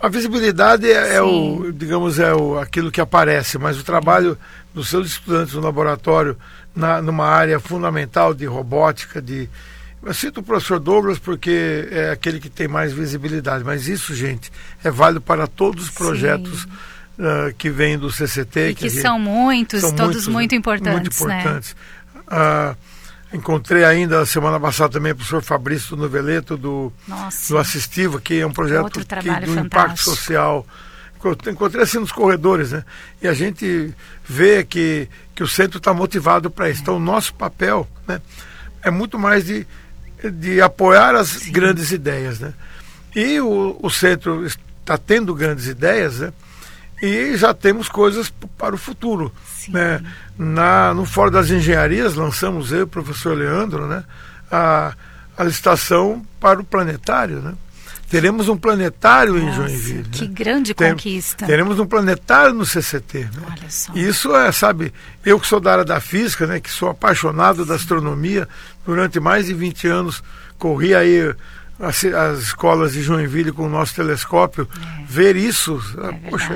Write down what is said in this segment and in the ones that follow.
A visibilidade digamos, aquilo que aparece, mas o trabalho dos seus estudantes no laboratório, numa área fundamental de robótica, eu cito o professor Douglas porque é aquele que tem mais visibilidade, mas isso, gente, é válido para todos os projetos que vêm do CCT. E que são muitos, todos muito importantes. Muito importantes. Né? Encontrei ainda, semana passada também, o professor Fabrício Noveleto, do Assistiva, que é um projeto do impacto social. Encontrei assim nos corredores, né? E a gente vê que o centro está motivado para isso. Então, o nosso papel, né, é muito mais de apoiar as grandes ideias, né? E o centro está tendo grandes ideias, né? E já temos coisas para o futuro. Né? No Fórum das Engenharias, lançamos eu e o professor Leandro, né, a licitação para o planetário. Né? Teremos um planetário em Joinville. Que grande conquista. Teremos um planetário no CCT. Né? Olha só. E isso sabe, eu que sou da área da física, né, que sou apaixonado da astronomia, durante mais de 20 anos, corri aí as escolas de Joinville com o nosso telescópio, ver isso, poxa,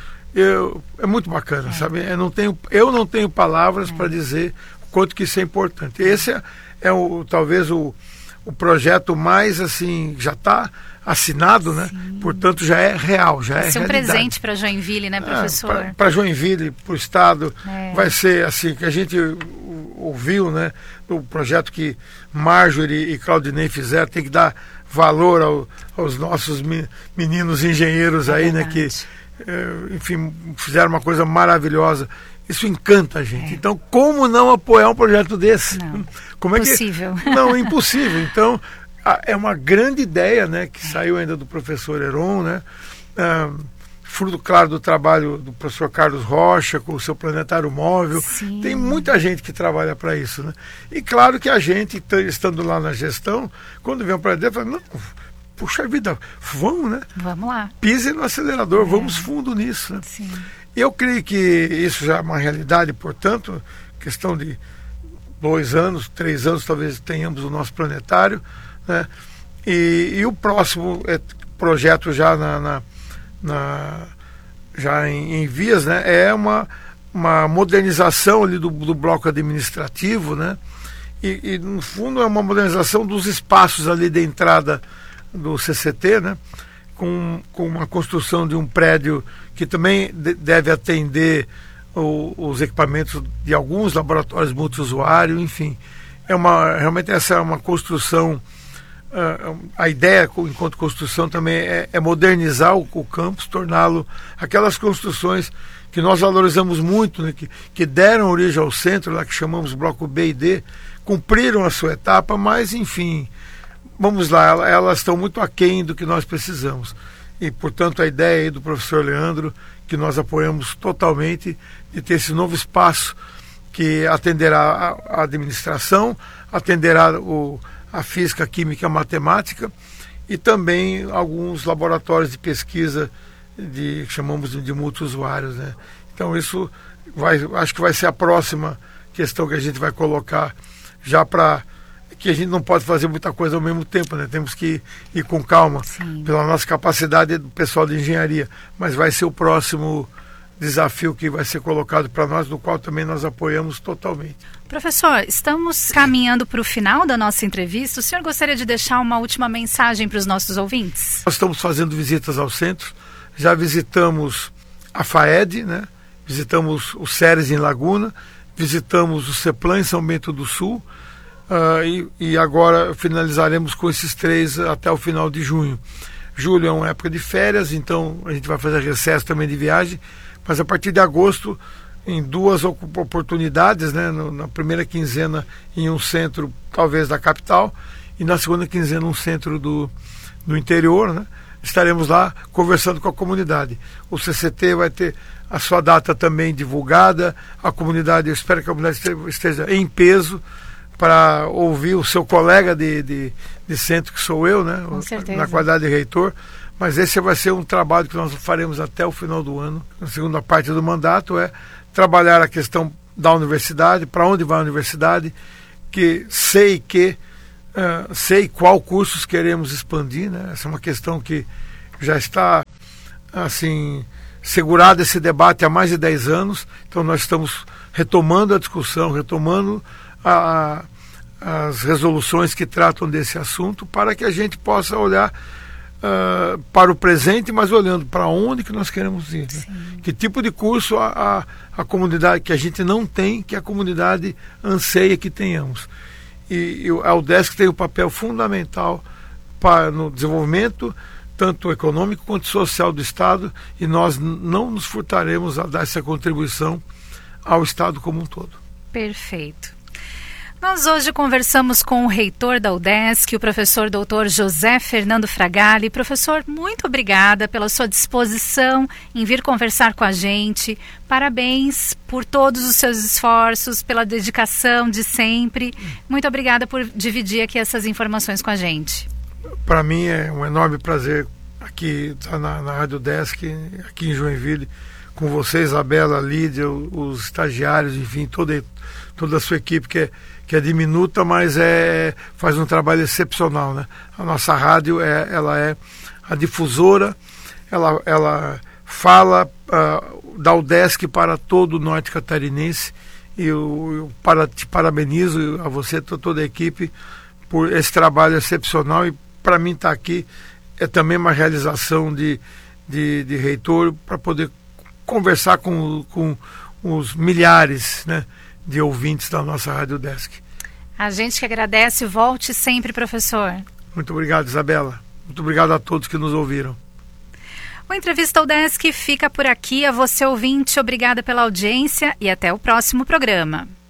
é muito bacana, sabe? Eu não tenho palavras para dizer o quanto que isso é importante. Esse é talvez o projeto mais, assim, já está assinado, né? Portanto, já é real, já é realidade. Um presente para Joinville, né, professor? Para Joinville, para o Estado, vai ser assim, que a gente ouviu, né, o projeto que Marjorie e Claudinei fizeram, tem que dar valor aos nossos meninos engenheiros aí, né, que, enfim, fizeram uma coisa maravilhosa. Isso encanta a gente. Então, como não apoiar um projeto desse? Não, como impossível. Não, impossível. Então, é uma grande ideia, né, que saiu ainda do professor Heron, né, fruto, claro, do trabalho do professor Carlos Rocha, com o seu planetário móvel. Tem muita gente que trabalha para isso, né? E claro que a gente, estando lá na gestão, quando vem para dentro, fala, não, puxa vida, vamos, né? Vamos lá. Pise no acelerador, vamos fundo nisso. Né? Eu creio que isso já é uma realidade, portanto, questão de 2 anos, 3 anos, talvez tenhamos o nosso planetário, né? E o próximo projeto já já em vias, né, é uma modernização ali do bloco administrativo, né, e no fundo é uma modernização dos espaços ali de entrada do CCT, né, com uma construção de um prédio que também deve atender os equipamentos de alguns laboratórios multiusuário, enfim, realmente essa é uma construção. A ideia, enquanto construção, também é modernizar o campus, torná-lo aquelas construções que nós valorizamos muito, né, que deram origem ao centro, lá que chamamos bloco B e D, cumpriram a sua etapa, mas, enfim, vamos lá, elas estão muito aquém do que nós precisamos. E, portanto, a ideia aí do professor Leandro, que nós apoiamos totalmente, de ter esse novo espaço que atenderá a administração, atenderá a física, química, matemática e também alguns laboratórios de pesquisa que chamamos de multiusuários, né? Então isso acho que vai ser a próxima questão que a gente vai colocar, já para que a gente não pode fazer muita coisa ao mesmo tempo, né? Temos que ir com calma, pela nossa capacidade do pessoal de engenharia, mas vai ser o próximo desafio que vai ser colocado para nós, no qual também nós apoiamos totalmente. Professor, estamos caminhando para o final da nossa entrevista. O senhor gostaria de deixar uma última mensagem para os nossos ouvintes? Nós estamos fazendo visitas ao centro, já visitamos a FAED, né? Visitamos o SERES em Laguna, visitamos o CEPLAN em São Bento do Sul, e agora finalizaremos com esses 3 até o final de junho. Julho é uma época de férias, então a gente vai fazer recesso também de viagem, mas a partir de agosto, em 2 oportunidades, né, na primeira quinzena em um centro, talvez da capital, e na segunda quinzena um centro do interior, né, estaremos lá conversando com a comunidade. O CCT vai ter a sua data também divulgada, a comunidade, eu espero que a comunidade esteja em peso para ouvir o seu colega de centro, que sou eu, né, na qualidade de reitor. Mas esse vai ser um trabalho que nós faremos até o final do ano. A segunda parte do mandato é trabalhar a questão da universidade, para onde vai a universidade, que sei qual cursos queremos expandir, né? Essa é uma questão que já está assim, segurado esse debate há mais de 10 anos, então nós estamos retomando a discussão, retomando as resoluções que tratam desse assunto, para que a gente possa olhar para o presente, mas olhando para onde que nós queremos ir, né? Que tipo de curso a comunidade que a gente não tem, que a comunidade anseia que tenhamos. E a UDESC tem um papel fundamental no desenvolvimento tanto econômico quanto social do Estado, e nós não nos furtaremos a dar essa contribuição ao Estado como um todo. Perfeito. Nós hoje conversamos com o reitor da UDESC, o professor Dr. José Fernando Fragali. Professor, muito obrigada pela sua disposição em vir conversar com a gente. Parabéns por todos os seus esforços, pela dedicação de sempre. Muito obrigada por dividir aqui essas informações com a gente. Para mim é um enorme prazer aqui estar na Rádio UDESC, aqui em Joinville, com você, Isabela, Lídia, os estagiários, enfim, toda a sua equipe que é diminuta, mas faz um trabalho excepcional, né? A nossa rádio ela é a difusora, ela fala da UDESC para todo o norte catarinense, e eu te parabenizo a você, toda a equipe, por esse trabalho excepcional, e para mim estar aqui é também uma realização de reitor, para poder conversar com os milhares, né, de ouvintes da nossa Rádio UDESC. A gente que agradece, volte sempre, professor. Muito obrigado, Isabela. Muito obrigado a todos que nos ouviram. O Entrevista UDESC fica por aqui. A você, ouvinte, obrigada pela audiência e até o próximo programa.